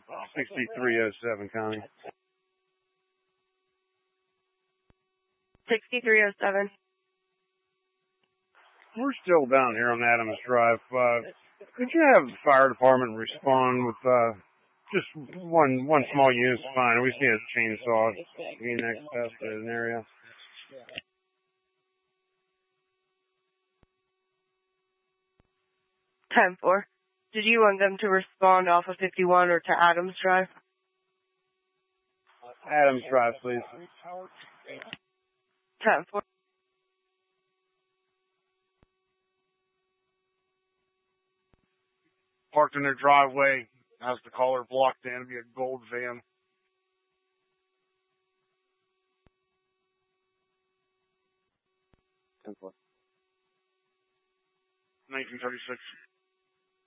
6307, Connie. 6307. We're still down here on Adams Drive. Could you have the fire department respond with just one small unit's fine? We see a chainsaw being accessed in an area. Time 4. Did you want them to respond off of 51 or to Adams Drive? Adams Drive, please. Time 4. Parked in their driveway, has the caller blocked in. It'd be a gold van. 10-4. 1936.